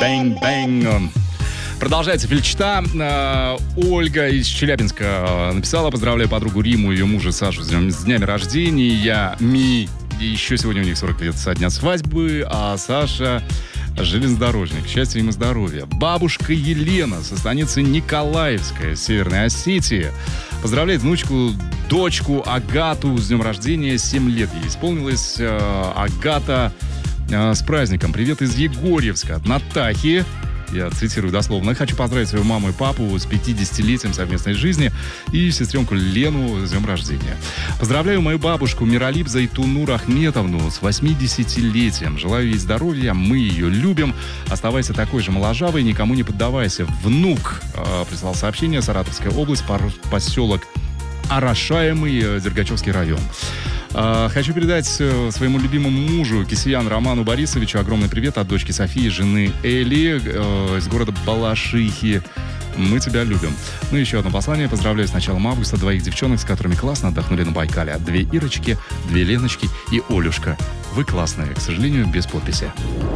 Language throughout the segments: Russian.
Бэнг-бэнг. Продолжается фельдшта. Ольга из Челябинска написала: поздравляю подругу Риму и ее мужа Сашу с днями рождения. И еще сегодня у них 40 лет со дня свадьбы, а Саша железнодорожник. Счастья им и здоровья. Бабушка Елена со станицы Николаевская, Северной Осетии, поздравляет внучку, дочку Агату с днем рождения. 7 лет ей исполнилось. Агата, с праздником. Привет из Егорьевска от Натахи. Я цитирую дословно. Хочу поздравить свою маму и папу с 50-летием совместной жизни и сестренку Лену с днем рождения. Поздравляю мою бабушку Миралип Зайтунур Ахметовну с 80-летием. Желаю ей здоровья, мы ее любим. Оставайся такой же моложавой, никому не поддавайся. Внук прислал сообщение. Саратовская область, поселок Орошаемый, Дергачевский район. Хочу передать своему любимому мужу Кисиян Роману Борисовичу огромный привет от дочки Софии, жены Эли из города Балашихи. Мы тебя любим. Ну и еще одно послание. Поздравляю с началом августа двоих девчонок, с которыми классно отдохнули на Байкале. 2 Ирочки, 2 Леночки и Олюшка. Вы классные, к сожалению, без подписи.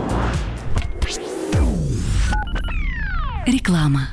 Реклама.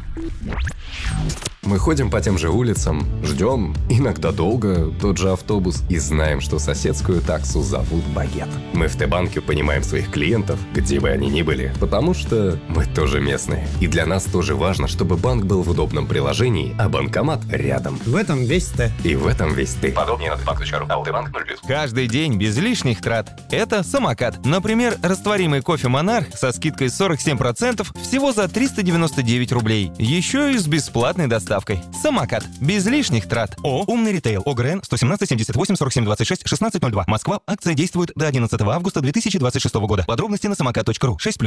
Мы ходим по тем же улицам, ждем, иногда долго, тот же автобус и знаем, что соседскую таксу зовут Багет. Мы в Т-банке понимаем своих клиентов, где бы они ни были, потому что мы тоже местные. И для нас тоже важно, чтобы банк был в удобном приложении, а банкомат рядом. В этом весь Т. И в этом весь ты. Подробнее на tbank.ru. АО-Т-банк 0+. Каждый день без лишних трат. Это самокат. Например, растворимый кофе «Монарх» со скидкой 47% всего за 399 рублей. Еще и с бесплатной доставкой. Самокат. Без лишних трат. Умный ритейл. ОГРН 117 78 47 26 1602. Москва. Акция действует до 11 августа 2026 года. Подробности на самокат.ру. 6+.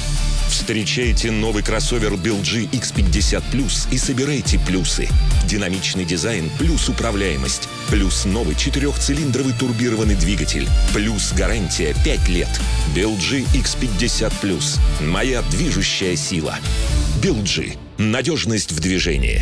Встречайте новый кроссовер BLG X50 Plus и собирайте плюсы. Динамичный дизайн плюс управляемость. Плюс новый 4-цилиндровый турбированный двигатель. Плюс гарантия 5 лет. BLG X50 Plus. Моя движущая сила. BLG. Надежность в движении.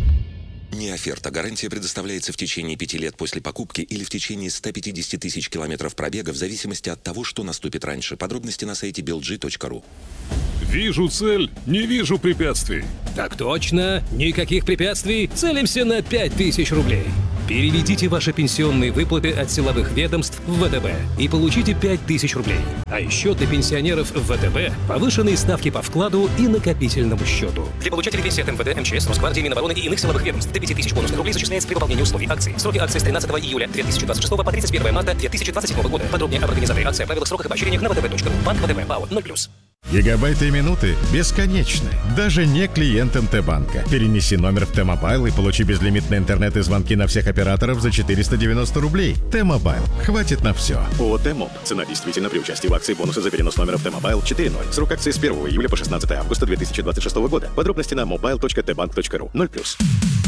Не оферта. Гарантия предоставляется в течение 5 лет после покупки или в течение 150 тысяч километров пробега в зависимости от того, что наступит раньше. Подробности на сайте belg.ru. Вижу цель, не вижу препятствий. Так точно. Никаких препятствий. Целимся на 5000 рублей. Переведите ваши пенсионные выплаты от силовых ведомств в ВТБ и получите 5000 рублей. А еще для пенсионеров в ВТБ повышенные ставки по вкладу и накопительному счету. Для получателей пенсии от МВД, МЧС, Росгвардии, Минобороны и иных силовых ведомств до 5000 бонусных рублей зачисляется при выполнении условий акции. Сроки акции с 13 июля 2026 по 31 марта 2027 года. Подробнее об организации акции, правилах, сроках и поощрениях на vtb.ru. Банк ВТБ. ПАО 0+. Гигабайты и минуты бесконечны. Даже не клиентам Т-банка. Перенеси номер в Т-мобайл и получи безлимитный интернет и звонки на всех операторов за 490 рублей. Т-мобайл. Хватит на все. ООО «Т-моб». Цена действительно при участии в акции бонусы за перенос номера в Т-мобайл 4.0. Срок акции с 1 июля по 16 августа 2026 года. Подробности на mobile.tbank.ru. 0+.